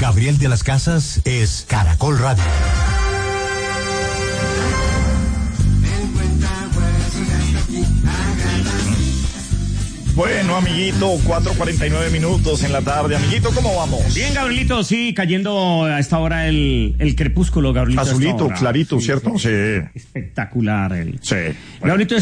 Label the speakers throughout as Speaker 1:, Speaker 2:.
Speaker 1: Gabriel de las Casas es Caracol Radio.
Speaker 2: Bueno, amiguito, 4:49 minutos en la tarde. Amiguito, ¿cómo vamos?
Speaker 3: Bien, Gabrielito, sí, cayendo a esta hora el crepúsculo, Gabrielito.
Speaker 2: Azulito, clarito,
Speaker 3: sí,
Speaker 2: ¿cierto? Sí.
Speaker 3: Espectacular.
Speaker 2: Sí.
Speaker 3: Gabrielito,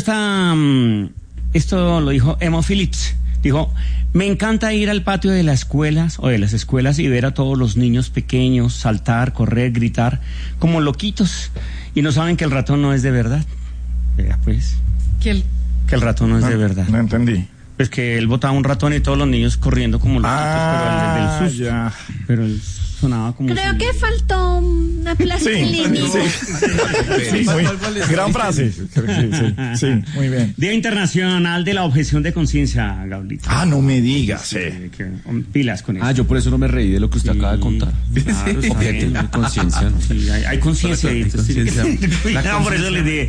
Speaker 3: esto lo dijo Emo Phillips. Dijo, me encanta ir al patio de las escuelas o de las escuelas y ver a todos los niños pequeños saltar, correr, gritar, como loquitos. Y no saben que el ratón no es de verdad. Vea, pues. Que el ratón no es de verdad.
Speaker 2: No entendí.
Speaker 3: Pues que él botaba un ratón y todos los niños corriendo como loquitos, pero el del susto.
Speaker 2: Ya.
Speaker 3: Pero él sonaba como...
Speaker 4: Creo que faltó una plastilina.
Speaker 2: Sí, gran frase. Sí, muy bien.
Speaker 3: Día Internacional de la Objeción de Conciencia, Gabrielito.
Speaker 2: Ah, no me digas,
Speaker 3: Pilas con eso.
Speaker 5: Yo por eso no me reí de lo que usted acaba de contar.
Speaker 3: Claro,
Speaker 5: Objeción de conciencia, ¿no?
Speaker 3: Sí, hay conciencia. No, por eso les dije,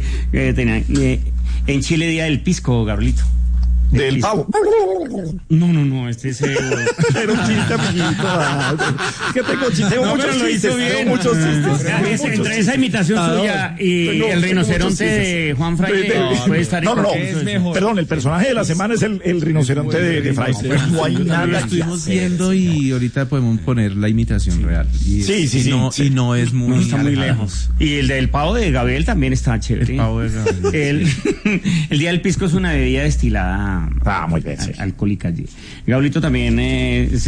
Speaker 3: en Chile, Día del Pisco, Gabrielito.
Speaker 2: Del pavo.
Speaker 3: No, este es...
Speaker 2: Era un chiste, amiguito. Que tengo chistes, tengo muchos chistes.
Speaker 3: Entre esa imitación suya y el rinoceronte de Juan Fraile puede estar en
Speaker 2: Perdón, el personaje de la semana es el rinoceronte de Fraile. No hay nada.
Speaker 5: Lo estuvimos viendo y ahorita podemos poner la imitación real.
Speaker 2: Sí.
Speaker 5: Y no es muy...
Speaker 3: No está muy lejos. Y el del pavo de Gabriel también está chévere.
Speaker 5: El pavo de Gabriel.
Speaker 3: El Día del Pisco es una bebida destilada...
Speaker 2: muy bien, sí.
Speaker 3: Alcohólica. Gabrielito también es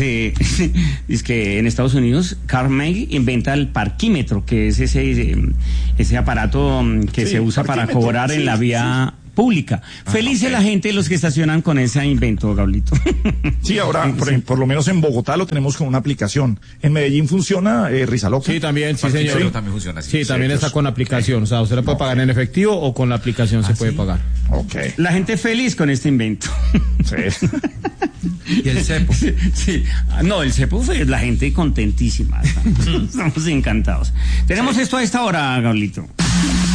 Speaker 3: que en Estados Unidos Carnegie inventa el parquímetro, que es ese aparato que se usa para cobrar en la vía pública. Felices la gente, los que estacionan con ese invento, Gabrielito.
Speaker 2: Sí, ahora por lo menos en Bogotá lo tenemos con una aplicación. En Medellín funciona Rizaloca.
Speaker 6: Sí, también, sí, señor.
Speaker 5: Sí, también funciona así.
Speaker 6: Sí, también está con aplicación. O sea, usted lo puede pagar en efectivo o con la aplicación se puede pagar.
Speaker 2: Okay.
Speaker 3: La gente feliz con este invento.
Speaker 2: Sí.
Speaker 5: ¿Y el cepo?
Speaker 3: Sí. No, el cepo fue la gente contentísima. Estamos encantados. Tenemos esto a esta hora, Gabrielito.